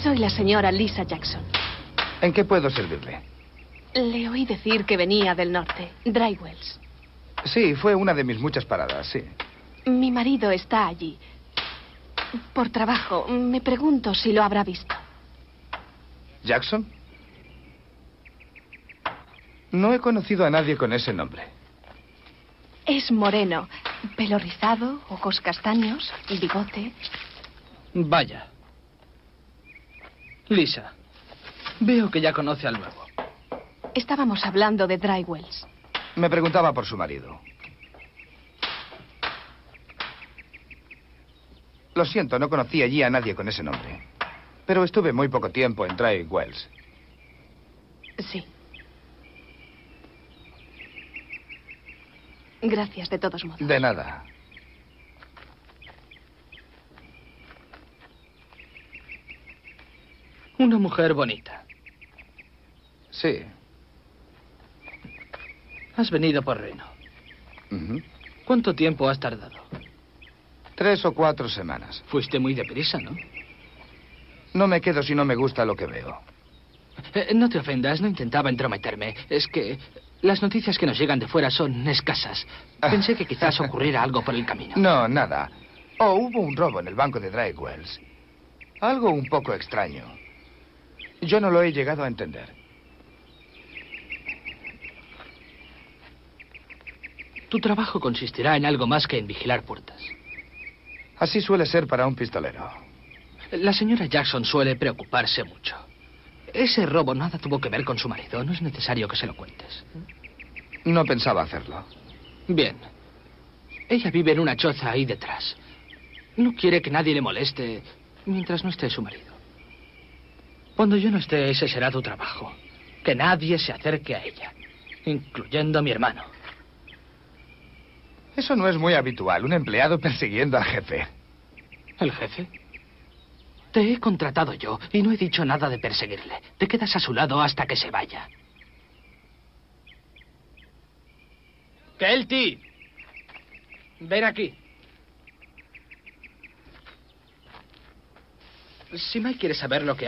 Soy la señora Lisa Jackson. ¿En qué puedo servirle? Le oí decir que venía del norte, Dry Wells. Sí, fue una de mis muchas paradas, sí. Mi marido está allí. Por trabajo, me pregunto si lo habrá visto. ¿Jackson? No he conocido a nadie con ese nombre. Es moreno, pelo rizado, ojos castaños, bigote. Vaya. Lisa, veo que ya conoce al nuevo. Estábamos hablando de Dry Wells. Me preguntaba por su marido. Lo siento, no conocí allí a nadie con ese nombre. Pero estuve muy poco tiempo en Dry Wells. Sí. Gracias, de todos modos. De nada. Una mujer bonita. Sí. Has venido por Reno. ¿Cuánto tiempo has tardado? 3 o 4 semanas. Fuiste muy deprisa, ¿no? No me quedo si no me gusta lo que veo. No te ofendas, no intentaba entrometerme. Es que las noticias que nos llegan de fuera son escasas. Pensé que quizás ocurriera algo por el camino. No, nada. Oh, hubo un robo en el banco de Dry Wells. Algo un poco extraño. Yo no lo he llegado a entender. Tu trabajo consistirá en algo más que en vigilar puertas. Así suele ser para un pistolero. La señora Jackson suele preocuparse mucho. Ese robo nada tuvo que ver con su marido. No es necesario que se lo cuentes. No pensaba hacerlo. Bien. Ella vive en una choza ahí detrás. No quiere que nadie le moleste mientras no esté su marido. Cuando yo no esté, ese será tu trabajo. Que nadie se acerque a ella, incluyendo a mi hermano. Eso no es muy habitual, un empleado persiguiendo al jefe. ¿El jefe? Te he contratado yo y no he dicho nada de perseguirle. Te quedas a su lado hasta que se vaya. Kelty, ven aquí. Si Mike quiere saber lo que